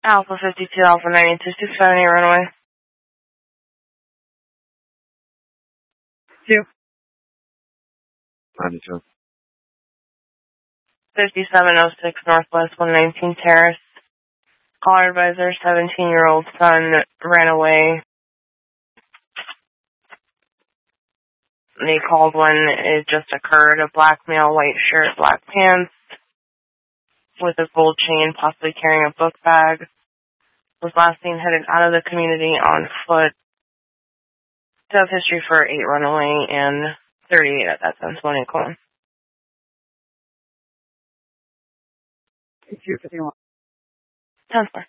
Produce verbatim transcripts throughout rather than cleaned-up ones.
Alpha fifty-two, Alpha ninety-two, six seven eight, runaway. Two. ninety-two. fifty-seven oh six, Northwest one nineteen Terrace. Caller advisor, seventeen-year-old son ran away. They called when it just occurred. A black male, white shirt, black pants, with a gold chain, possibly carrying a book bag. Was last seen headed out of the community on foot. To have history for eight runaway and thirty-eight at that time, twenty call. two fifty-one. ten four.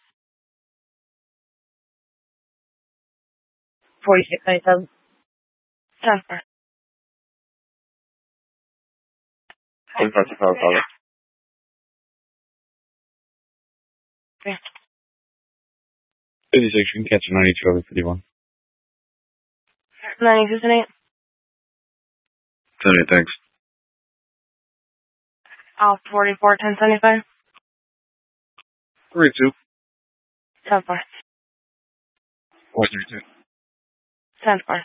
forty-six ninety-seven. ten four. forty-five to five, caller. Okay. fifty-six, you can catch a ninety-two over fifty-one. ninety-two and eight. ten eight, thanks. Alpha forty-four, ten seventy-five. three two. ten four. four three two. ten four.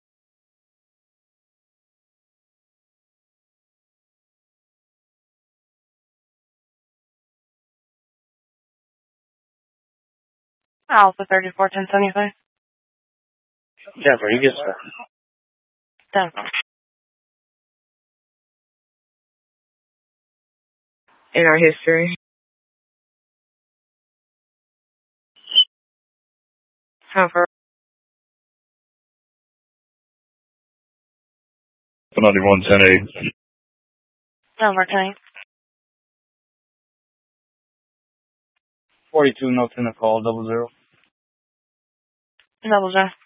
Alpha thirty-four, ten seventy-five. Jennifer, you get stuff. ten four. In our history. ten four. ninety-one, ten eight. ten four, ten eight. forty-two, no to call, double zero. Double zero.